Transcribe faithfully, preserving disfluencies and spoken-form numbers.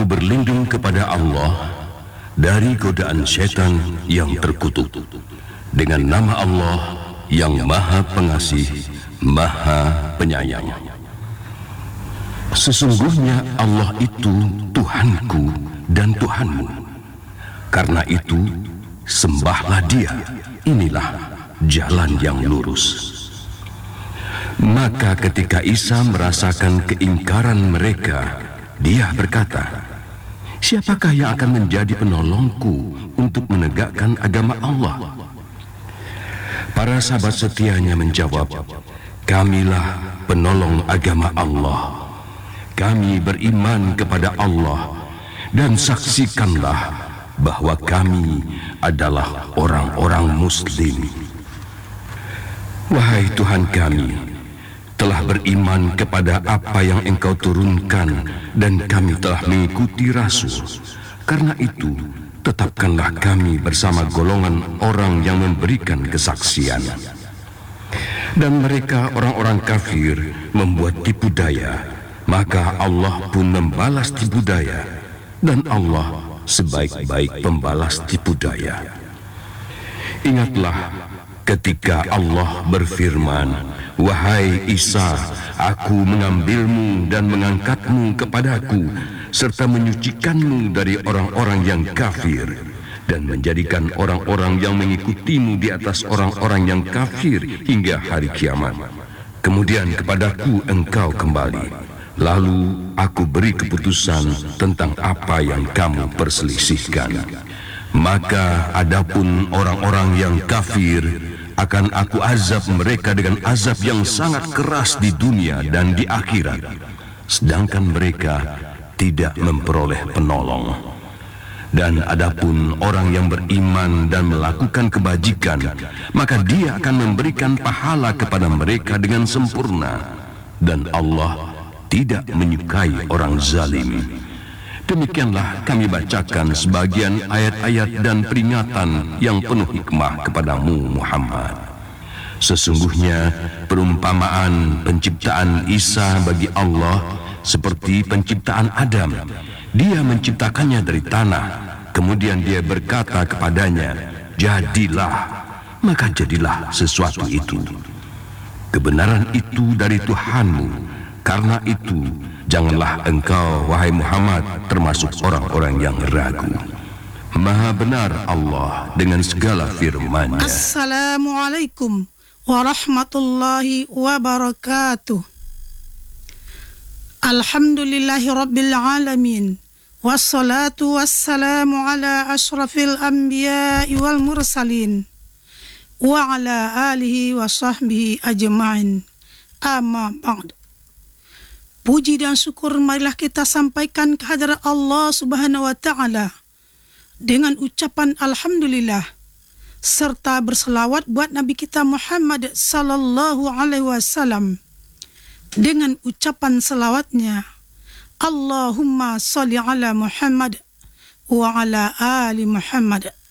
Aku berlindung kepada Allah dari godaan syaitan yang terkutuk. Dengan nama Allah yang Maha Pengasih, Maha Penyayang. Sesungguhnya Allah itu Tuhanku dan Tuhanmu. Karena itu, sembahlah Dia. Inilah jalan yang lurus. Maka ketika Isa merasakan keingkaran mereka, dia berkata, "Siapakah yang akan menjadi penolongku untuk menegakkan agama Allah?" Para sahabat setianya menjawab, "Kamilah penolong agama Allah. Kami beriman kepada Allah dan saksikanlah bahwa kami adalah orang-orang Muslim." Wahai Tuhan kami, telah beriman kepada apa yang Engkau turunkan dan kami telah mengikuti Rasul. Karena itu, tetapkanlah kami bersama golongan orang yang memberikan kesaksian. Dan mereka orang-orang kafir membuat tipu daya, maka Allah pun membalas tipu daya, dan Allah sebaik-baik pembalas tipu daya. Ingatlah ketika Allah berfirman, "Wahai Isa, aku mengambilmu dan mengangkatmu kepadaku, serta menyucikanmu dari orang-orang yang kafir, dan menjadikan orang-orang yang mengikutimu di atas orang-orang yang kafir hingga hari kiamat. Kemudian kepadaku engkau kembali, lalu aku beri keputusan tentang apa yang kamu perselisihkan. Maka adapun orang-orang yang kafir, akan aku azab mereka dengan azab yang sangat keras di dunia dan di akhirat, sedangkan mereka tidak memperoleh penolong. Dan adapun orang yang beriman dan melakukan kebajikan, maka Dia akan memberikan pahala kepada mereka dengan sempurna, dan Allah tidak menyukai orang zalim." Demikianlah kami bacakan sebagian ayat-ayat dan peringatan yang penuh hikmah kepadamu Muhammad. Sesungguhnya perumpamaan penciptaan Isa bagi Allah seperti penciptaan Adam. Dia menciptakannya dari tanah, kemudian Dia berkata kepadanya, "Jadilah," maka jadilah sesuatu itu. Kebenaran itu dari Tuhanmu. Karena itu, janganlah engkau, wahai Muhammad, termasuk orang-orang yang ragu. Maha benar Allah dengan segala firman-Nya. Assalamualaikum warahmatullahi wabarakatuh. Alhamdulillahi rabbil alamin. Wassalatu wassalamu ala ashrafil anbiya'i wal mursalin. Wa ala alihi wa sahbihi ajma'in. Amma ba'd. Puji dan syukur marilah kita sampaikan kehadirat Allah Subhanahu wa Ta'ala dengan ucapan Alhamdulillah, serta berselawat buat Nabi kita Muhammad sallallahu alaihi wasallam dengan ucapan selawatnya, Allahumma salli ala Muhammad wa ala ali Muhammad.